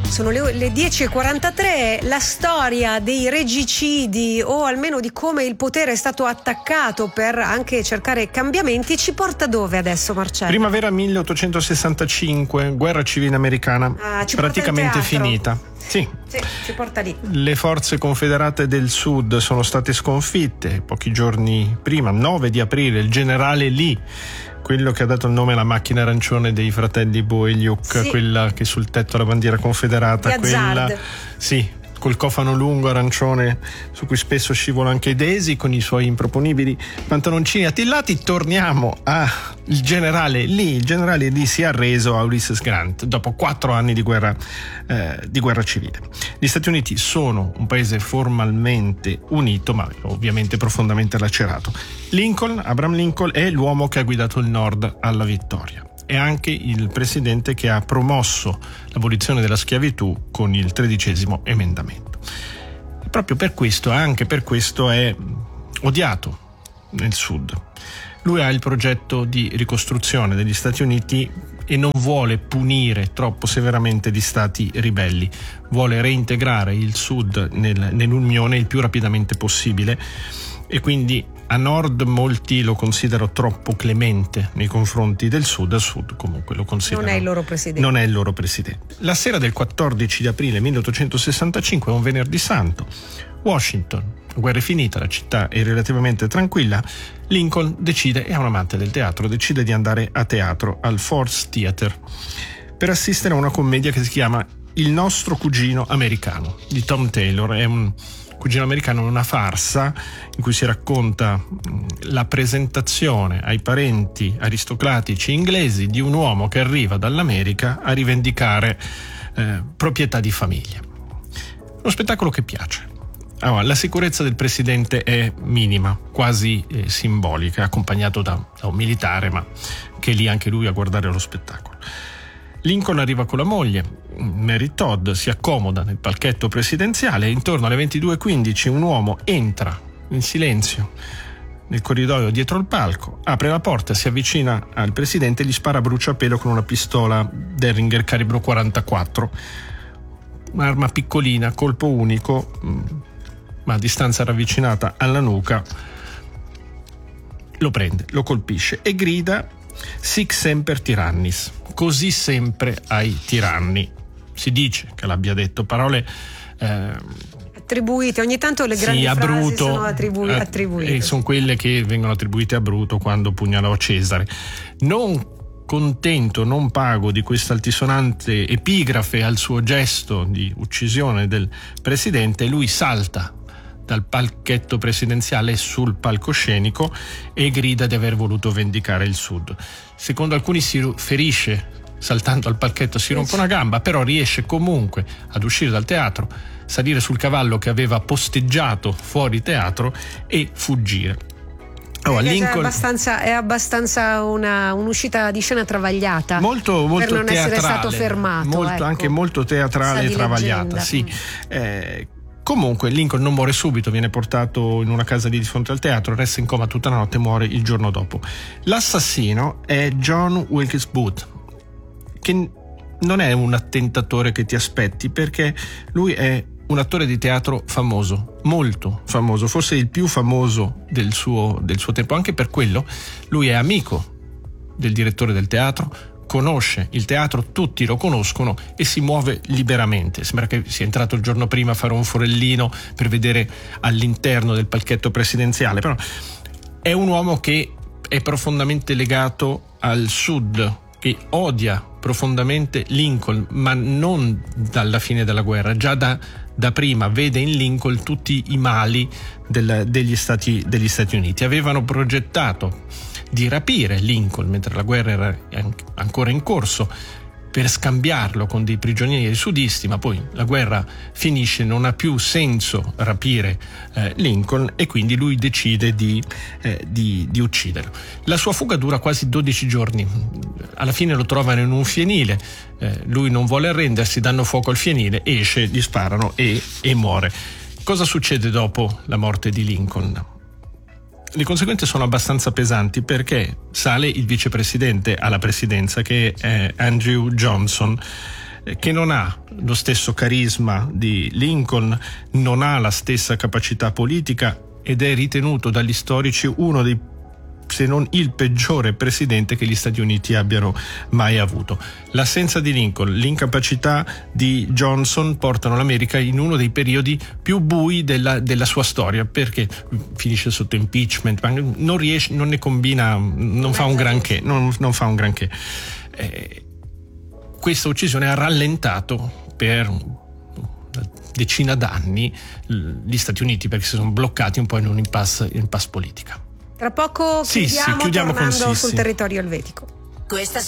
Sono le 10:43, la storia dei regicidi o almeno di come il potere è stato attaccato per anche cercare cambiamenti ci porta dove adesso, Marcello? Primavera 1865, guerra civile americana, praticamente finita. Sì, ci porta lì. Le forze confederate del Sud sono state sconfitte. Pochi giorni prima, 9 di aprile, il generale Lee, quello che ha dato il nome alla macchina arancione dei fratelli Boeliuk, quella che sul tetto ha la bandiera confederata, quella col cofano lungo arancione su cui spesso scivola anche Daisy con i suoi improponibili pantaloncini attillati. Torniamo al generale Lee. Il generale Lee si è arreso a Ulysses Grant dopo 4 anni di guerra civile. Gli Stati Uniti sono un paese formalmente unito, ma ovviamente profondamente lacerato. Abraham Lincoln è l'uomo che ha guidato il Nord alla vittoria. È anche il presidente che ha promosso l'abolizione della schiavitù con il 13° emendamento. E proprio per questo, anche per questo, è odiato nel Sud. Lui ha il progetto di ricostruzione degli Stati Uniti e non vuole punire troppo severamente gli stati ribelli. Vuole reintegrare il Sud nell'Unione il più rapidamente possibile e quindi a Nord molti lo considerano troppo clemente nei confronti del Sud, al Sud comunque lo considerano. Non è il loro presidente. La sera del 14 di aprile 1865 è un venerdì santo. Washington, la guerra è finita, la città è relativamente tranquilla. Lincoln decide, è un amante del teatro, decide di andare a teatro al Ford's Theater per assistere a una commedia che si chiama Il nostro cugino americano di Tom Taylor. È un cugino americano, una farsa in cui si racconta la presentazione ai parenti aristocratici inglesi di un uomo che arriva dall'America a rivendicare proprietà di famiglia. Uno spettacolo che piace. La sicurezza del presidente è minima, quasi simbolica, accompagnato da un militare, ma che è lì anche lui a guardare lo spettacolo. Lincoln arriva con la moglie, Mary Todd, si accomoda nel palchetto presidenziale e intorno alle 22:15 un uomo entra in silenzio nel corridoio dietro il palco, apre la porta, si avvicina al presidente e gli spara a bruciapelo con una pistola Derringer calibro 44, un'arma piccolina, colpo unico, ma a distanza ravvicinata alla nuca. Lo prende, lo colpisce e grida Sic semper tyrannis, così sempre ai tiranni. Si dice che l'abbia detto, parole attribuite, ogni tanto le grandi frasi Bruto, sono attribuite. E sono quelle che vengono attribuite a Bruto quando pugnalò Cesare. Non contento, non pago di questa altisonante epigrafe al suo gesto di uccisione del presidente, lui salta dal palchetto presidenziale sul palcoscenico e grida di aver voluto vendicare il Sud. Secondo alcuni si ferisce saltando al palchetto, si rompe una gamba, però riesce comunque ad uscire dal teatro, salire sul cavallo che aveva posteggiato fuori teatro e fuggire. Lincoln è abbastanza un'uscita di scena travagliata, molto per non teatrale, essere stato fermato, anche molto teatrale e travagliata, sì. Comunque Lincoln non muore subito, viene portato in una casa lì di fronte al teatro, resta in coma tutta la notte e muore il giorno dopo. L'assassino è John Wilkes Booth, che non è un attentatore che ti aspetti, perché lui è un attore di teatro famoso, molto famoso, forse il più famoso del suo tempo. Anche per quello lui è amico del direttore del teatro, conosce il teatro, tutti lo conoscono e si muove liberamente. Sembra che sia entrato il giorno prima a fare un forellino per vedere all'interno del palchetto presidenziale, però è un uomo che è profondamente legato al Sud, che odia profondamente Lincoln, ma non dalla fine della guerra, già da prima vede in Lincoln tutti i mali degli Stati Uniti. Avevano progettato di rapire Lincoln mentre la guerra era ancora in corso per scambiarlo con dei prigionieri sudisti, ma poi la guerra finisce, non ha più senso rapire Lincoln e quindi lui decide di ucciderlo. La sua fuga dura quasi 12 giorni, alla fine lo trovano in un fienile, lui non vuole arrendersi, danno fuoco al fienile, esce, gli sparano e muore. Cosa succede dopo la morte di Lincoln? Le conseguenze sono abbastanza pesanti, perché sale il vicepresidente alla presidenza, che è Andrew Johnson. che non ha lo stesso carisma di Lincoln, non ha la stessa capacità politica ed è ritenuto dagli storici uno dei, se non il peggiore presidente che gli Stati Uniti abbiano mai avuto. L'assenza di Lincoln, l'incapacità di Johnson portano l'America in uno dei periodi più bui della sua storia, perché finisce sotto impeachment, ma non riesce, non ne combina, non fa un granché, non fa un granché. Questa uccisione ha rallentato per una decina d'anni gli Stati Uniti, perché si sono bloccati un po' in impasse politica. Tra poco chiudiamo con tornando sul territorio elvetico. Questa